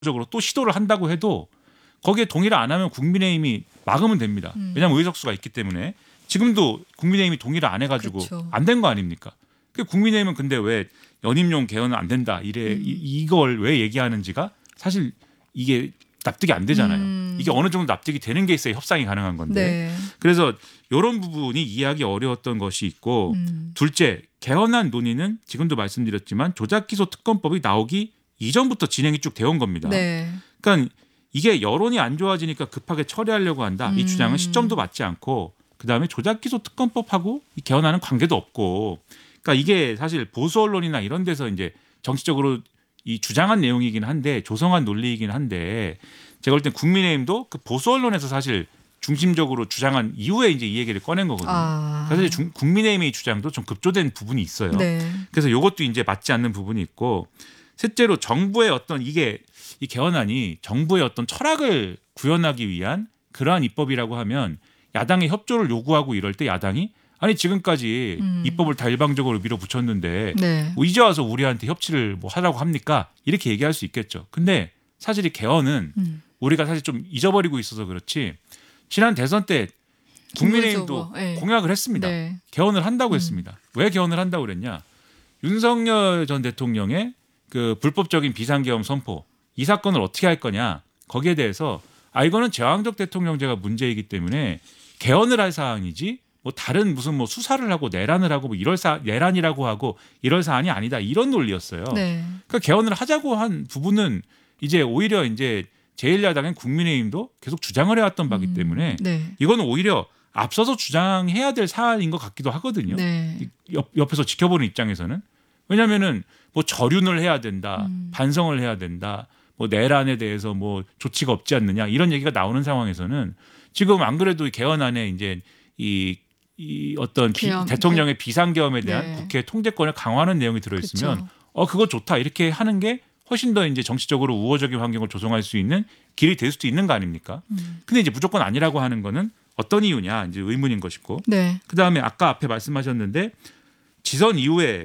적으로 또 시도를 한다고 해도 거기에 동의를 안 하면 국민의힘이 막으면 됩니다. 왜냐하면 의석수가 있기 때문에 지금도 국민의힘이 동의를 안 해가지고 그렇죠. 안 된 거 아닙니까? 그 국민의힘은 근데 왜 연임용 개헌은 안 된다 이걸 왜 얘기하는지가 사실 이게 납득이 안 되잖아요. 이게 어느 정도 납득이 되는 게 있어야 협상이 가능한 건데. 네. 그래서 이런 부분이 이해하기 어려웠던 것이 있고 둘째 개헌안 논의는 지금도 말씀드렸지만 조작기소 특검법이 나오기 이전부터 진행이 쭉 되어 온 겁니다. 네. 그러니까 이게 여론이 안 좋아지니까 급하게 처리하려고 한다. 이 주장은 시점도 맞지 않고 그다음에 조작기소 특검법하고 이 개헌안은 관계도 없고 그러니까 이게 사실 보수 언론이나 이런 데서 이제 정치적으로 이 주장한 내용이긴 한데 조성한 논리이긴 한데 제가 볼 땐 국민의힘도 그 보수 언론에서 사실 중심적으로 주장한 이후에 이제 이 얘기를 꺼낸 거거든요. 사실 국민의힘의 주장도 좀 급조된 부분이 있어요. 네. 그래서 이것도 이제 맞지 않는 부분이 있고 셋째로 정부의 어떤 이게 이 개헌안이 정부의 어떤 철학을 구현하기 위한 그러한 입법이라고 하면 야당의 협조를 요구하고 이럴 때 야당이 아니 지금까지 입법을 다 일방적으로 밀어붙였는데 네. 뭐 이제 와서 우리한테 협치를 뭐 하라고 합니까? 이렇게 얘기할 수 있겠죠. 근데 사실 이 개헌은 우리가 사실 좀 잊어버리고 있어서 그렇지 지난 대선 때 국민의힘도 네. 공약을 했습니다. 네. 개헌을 한다고 했습니다. 왜 개헌을 한다고 그랬냐? 윤석열 전 대통령의 그 불법적인 비상계엄 선포 이 사건을 어떻게 할 거냐 거기에 대해서 이거는 제왕적 대통령제가 문제이기 때문에 개헌을 할 사안이지 뭐 다른 무슨 뭐 수사를 하고 내란을 하고 뭐 내란이라고 하고 이럴 사안이 아니다 이런 논리였어요. 네. 그러니까 개헌을 하자고 한 부분은 이제 오히려 이제 제1야당인 국민의힘도 계속 주장을 해왔던 바기 때문에 네. 이거는 오히려 앞서서 주장해야 될 사안인 것 같기도 하거든요. 네. 옆에서 지켜보는 입장에서는 왜냐하면은 뭐 절윤을 해야 된다, 반성을 해야 된다, 뭐 내란에 대해서 뭐 조치가 없지 않느냐 이런 얘기가 나오는 상황에서는 지금 안 그래도 개헌안에 이제 이 어떤 대통령의 비상계엄에 대한 국회 통제권을 강화하는 내용이 들어있으면 그거 좋다 이렇게 하는 게 훨씬 더 이제 정치적으로 우호적인 환경을 조성할 수 있는 길이 될 수도 있는 거 아닙니까? 근데 이제 무조건 아니라고 하는 거는 어떤 이유냐 이제 의문인 것이고. 네. 그다음에 아까 앞에 말씀하셨는데 지선 이후에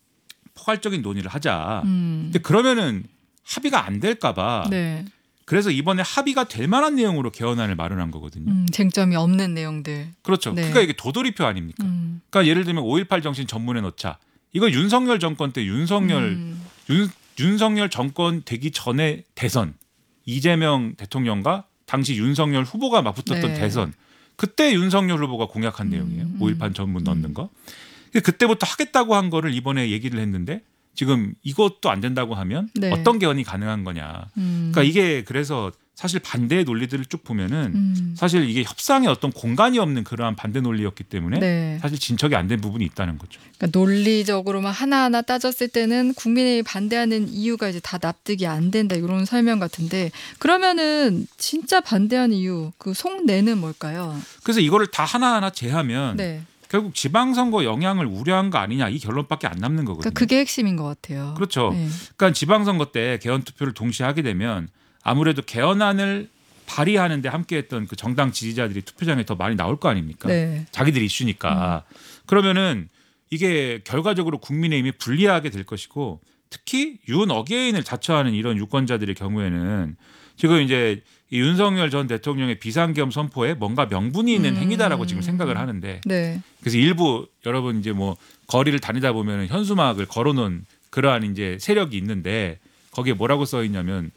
포괄적인 논의를 하자. 근데 그러면은 합의가 안 될까 봐. 네. 그래서 이번에 합의가 될 만한 내용으로 개헌안을 마련한 거거든요. 쟁점이 없는 내용들. 그렇죠. 네. 그러니까 이게 도돌이표 아닙니까? 그러니까 예를 들면 5.18 정신 전문에 넣자. 이거 윤석열 정권 때 윤석열 정권 되기 전에 대선 이재명 대통령과 당시 윤석열 후보가 맞붙었던 대선 그때 윤석열 후보가 공약한 내용이에요. 5.18 전문 넣는 거. 그때부터 하겠다고 한 거를 이번에 얘기를 했는데 지금 이것도 안 된다고 하면 어떤 개헌이 가능한 거냐. 그러니까 이게 그래서 사실 반대의 논리들을 쭉 보면은 사실 이게 협상에 어떤 공간이 없는 그러한 반대 논리였기 때문에 사실 진척이 안 된 부분이 있다는 거죠. 그러니까 논리적으로만 하나하나 따졌을 때는 국민의힘이 반대하는 이유가 이제 다 납득이 안 된다 이런 설명 같은데 그러면은 진짜 반대하는 이유 그 속내는 뭘까요? 그래서 이거를 다 하나하나 제하면 결국 지방선거 영향을 우려한 거 아니냐 이 결론밖에 안 남는 거거든요. 그러니까 그게 핵심인 것 같아요. 그렇죠. 그러니까 지방선거 때 개헌 투표를 동시에 하게 되면 아무래도 개헌안을 발의하는데 함께했던 그 정당 지지자들이 투표장에 더 많이 나올 거 아닙니까? 자기들이 이슈니까. 그러면은 이게 결과적으로 국민의힘이 불리하게 될 것이고 특히 윤 어게인을 자처하는 이런 유권자들의 경우에는 지금 이제 이 윤석열 전 대통령의 비상계엄 선포에 뭔가 명분이 있는 행위다라고 지금 생각을 하는데 그래서 일부 여러분 이제 뭐 거리를 다니다 보면 현수막을 걸어놓은 그러한 이제 세력이 있는데 거기에 뭐라고 써 있냐면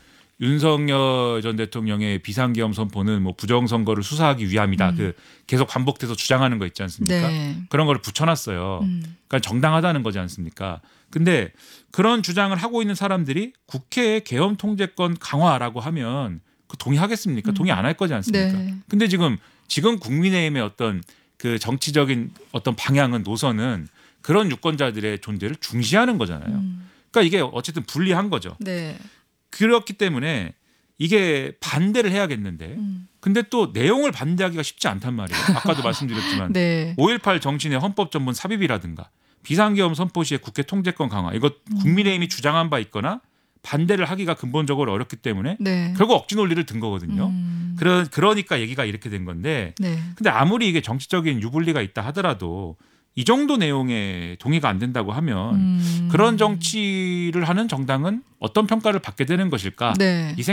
윤석열 전 대통령의 비상계엄 선포는 뭐 부정선거를 수사하기 위함이다. 그 계속 반복돼서 주장하는 거 있지 않습니까? 그런 거를 붙여놨어요. 그러니까 정당하다는 거지 않습니까? 근데 그런 주장을 하고 있는 사람들이 국회의 계엄 통제권 강화라고 하면 그 동의하겠습니까? 동의 안 할 거지 않습니까? 근데 지금 국민의힘의 어떤 그 정치적인 어떤 방향은 노선은 그런 유권자들의 존재를 중시하는 거잖아요. 그러니까 이게 어쨌든 불리한 거죠. 그렇기 때문에 이게 반대를 해야겠는데 근데 또 내용을 반대하기가 쉽지 않단 말이에요. 아까도 말씀드렸지만 5.18 정신의 헌법 전문 삽입이라든가 비상계엄 선포 시에 국회 통제권 강화 이거 국민의힘이 주장한 바 있거나 반대를 하기가 근본적으로 어렵기 때문에 결국 억지 논리를 든 거거든요. 그러니까 얘기가 이렇게 된 건데 근데 아무리 이게 정치적인 유불리가 있다 하더라도 이 정도 내용에 동의가 안 된다고 하면 그런 정치를 하는 정당은 어떤 평가를 받게 되는 것일까? 네. 이